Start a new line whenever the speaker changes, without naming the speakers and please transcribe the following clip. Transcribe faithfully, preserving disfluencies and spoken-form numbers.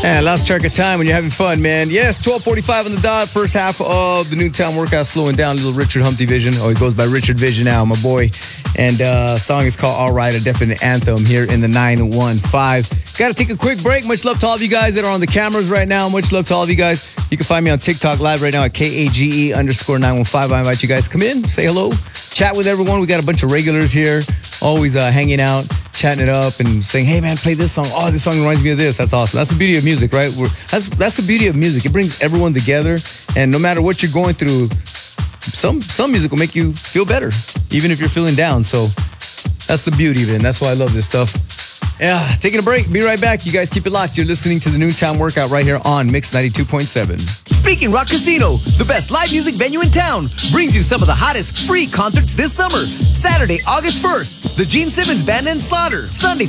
Man, lost track of time when you're having fun, man. Yes, twelve forty-five on the dot. First half of the Newtown workout slowing down. Little Richard Humpty Vision. Oh, he goes by Richard Vision now, my boy. And uh song is called All Right, a definite anthem here in the nine one five. Got to take a quick break. Much love to all of you guys that are on the cameras right now. Much love to all of you guys. You can find me on TikTok live right now at K A G E underscore nine one five. I invite you guys to come in, say hello, chat with everyone. We got a bunch of regulars here, always uh, hanging out, chatting it up and saying, hey man, play this song. Oh, this song reminds me of this. That's awesome. That's the beauty of music, right? We're, that's that's the beauty of music. It brings everyone together, and no matter what you're going through, some some music will make you feel better, even if you're feeling down. So that's the beauty of it, and that's why I love this stuff. Yeah, taking a break. Be right back. You guys keep it locked. You're listening to the Newtown Workout right here on Mix ninety-two point seven.
Speaking Rock Casino, the best live music venue in town, brings you some of the hottest free concerts this summer. Saturday, August first, the Gene Simmons Band and Slaughter. Sunday,